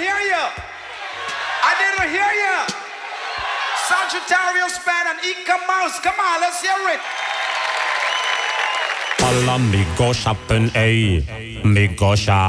hear you. I didn't hear you. Sagittarius Band and Ika Mouse. Come on, let's hear it. Alla mi go shoppen, ey. Mi go shop.